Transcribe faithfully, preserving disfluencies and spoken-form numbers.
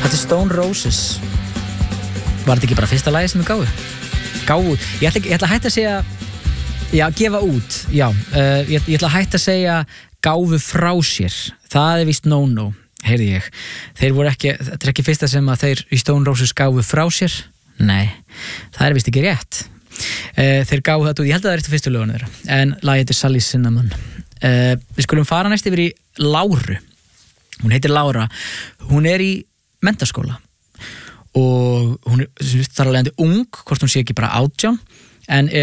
Þetta er Stone Roses. Var þetta ekki bara fyrsta lagi sem við gáfu? Gáfu út. Ég ætla, ég ætla að hætta að segja, já, gefa út, já. Uh, ég, ég ætla að hætta að segja gáfu frá sér. Það er víst no-no, heyrði ég. Þeir voru ekki, þetta er ekki fyrsta sem að þeir í Stone Roses gáfu frá sér. Nei, það er víst ekki rétt. Uh, þeir gáfu þetta út, ég held að það er eftir fyrstu lögunum þeirra. En lagið heitir Sally Cinnamon. Uh, við skulum fara næst yfir í Láru. Hún heitir Lára. Hún er í menntaskóla og hún er þar alveg ung, hvort hún sé ekki bara átján, en